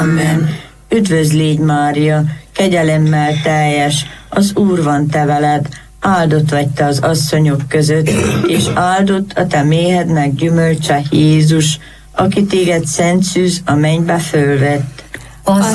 Amen. Üdvözl légy, Mária, kegyelemmel teljes, az Úr van te veled, áldott vagy te az asszonyok között, és áldott a te méhednek gyümölcse, Jézus, aki téged szent szűz a mennybe fölvett.